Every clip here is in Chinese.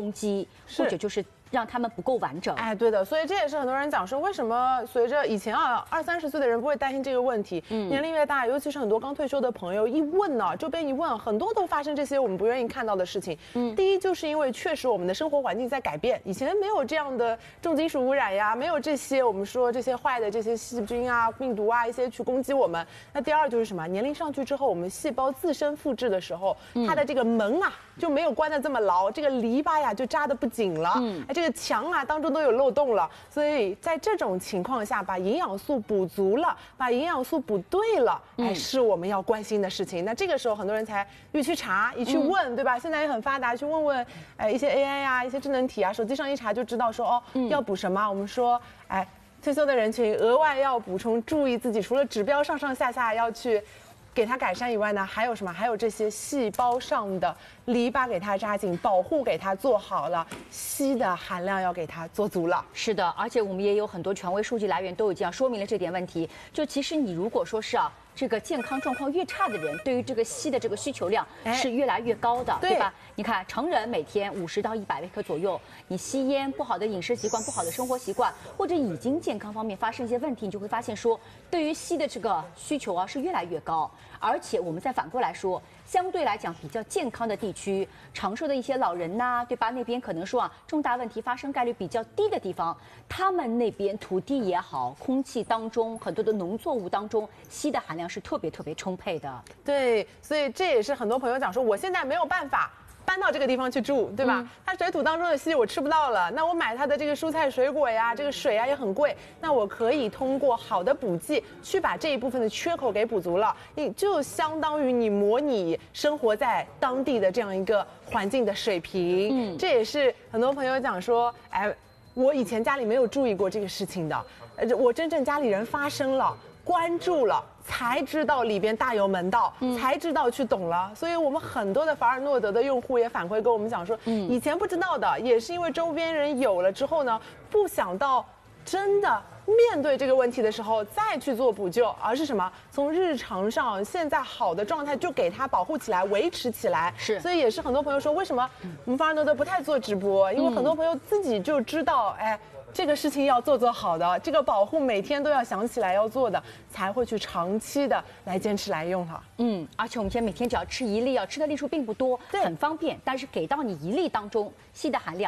攻击，或者就是让他们不够完整。 哎，对的，所以这也是很多人讲说，为什么随着以前20-30岁的人不会担心这个问题，年龄越大，尤其是很多刚退休的朋友，一问呢，周边一问，很多都发生这些我们不愿意看到的事情。第一就是因为确实我们的生活环境在改变，以前没有这样的重金属污染呀，没有这些我们说这些坏的这些细菌啊、病毒啊一些去攻击我们。那第二就是什么？年龄上去之后，我们细胞自身复制的时候，它的这个门啊就没有关得这么牢，这个篱笆呀就扎得不紧了，这个墙啊当中都有漏洞了。所以在这种情况下，把营养素补足了，把营养素补对了，是我们要关心的事情。那这个时候很多人才一去查，一去问，对吧？现在也很发达，去问问，一些 AI 啊，一些智能体啊，手机上一查就知道说要补什么。我们说，退休的人群额外要补充，注意自己除了指标上上下下要去给它改善以外呢，还有什么？还有这些细胞上的篱笆给它扎紧，保护给它做好了，硒的含量要给它做足了。 是的，而且我们也有很多权威数据来源都有这样说明了这点问题。就其实你如果说是这个健康状况越差的人，对于这个硒的这个需求量是越来越高的，对吧？你看，成人每天50到100微克左右，你吸烟、不好的饮食习惯、不好的生活习惯，或者已经健康方面发生一些问题，你就会发现说，对于硒的这个需求是越来越高。而且我们再反过来说，相对来讲比较健康的地区，长寿的一些老人呐，对吧？那边可能说重大问题发生概率比较低的地方，他们那边土地也好，空气当中很多的农作物当中，硒的含量是特别充沛的。 对，所以这也是很多朋友讲说，我现在没有办法搬到这个地方去住，对吧？它水土当中的硒我吃不到了，那我买它的这个蔬菜水果呀，这个水啊也很贵，那我可以通过好的补剂去把这一部分的缺口给补足了，就相当于你模拟生活在当地的这样一个环境的水平。这也是很多朋友讲说，我以前家里没有注意过这个事情的，我真正家里人发生了。关注了，才知道里边大有门道，才知道去懂了。所以我们很多的法尔诺德的用户也反馈跟我们讲说，以前不知道的，也是因为周边人有了之后呢，不想到真的面对这个问题的时候再去做补救，而是什么？从日常上现在好的状态就给它保护起来、维持起来。 是， 所以也是很多朋友说，为什么我们法尔诺德不太做直播？因为很多朋友自己就知道，这个事情要做好的，这个保护每天都要想起来要做的，才会去长期的来坚持来用它。 而且我们现在每天只要吃1粒，吃的粒数并不多，很方便，但是给到你1粒当中，硒的含量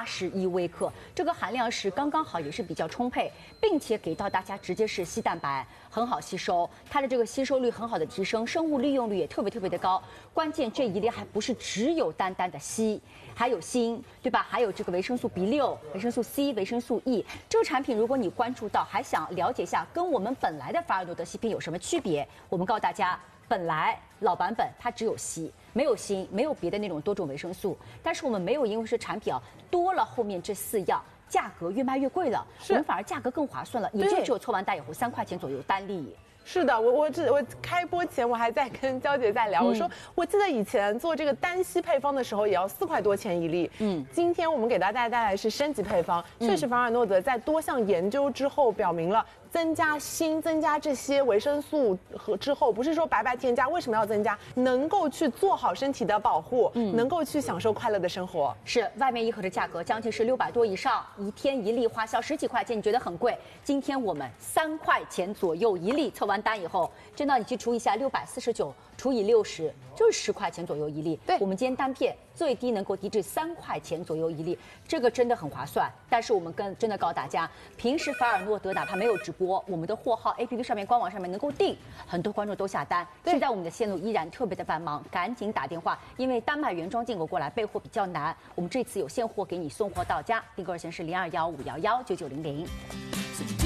81微克，这个含量是刚刚好，也是比较充沛，并且给到大家直接是硒蛋白，很好吸收，它的这个吸收率很好的提升，生物利用率也特别的高。关键这一粒还不是只有单单的硒，还有锌，对吧？还有这个维生素 B6、维生素 C、维生素 E。这个产品如果你关注到，还想了解一下跟我们本来的法尔诺德硒片有什么区别，我们告诉大家，本来老版本它只有硒。没有锌，没有别的那种多种维生素，但是我们没有因为是产品多了后面这4样，价格越卖越贵了，我们反而价格更划算了，也就只有凑完单以后3块钱左右单粒。 是的，我开播前我还在跟娇姐在聊，我说我记得以前做这个单硒配方的时候也要4块多钱1粒，今天我们给大家带来的是升级配方，确实法尔诺德在多项研究之后表明了。增加锌、增加这些维生素之后，不是说白白添加，为什么要增加？能够去做好身体的保护，能够去享受快乐的生活。 是，外面一盒的价格将近是600多以上，一天1粒花销10几块钱，你觉得很贵？今天我们3块钱左右1粒，凑完单以后，真的你去除一下649除以60，就是10块钱左右1粒。 对， 我们今天单片最低能够低至3块钱左右1粒，这个真的很划算。但是我们真的告诉大家，平时法尔诺德哪怕没有直播，我们的货号 APP 上面、官网上面能够订，很多观众都下单。现在我们的线路依然特别的繁忙，赶紧打电话，因为丹麦原装进口过来备货比较难，我们这次有现货给你送货到家，订购热线是0215119900。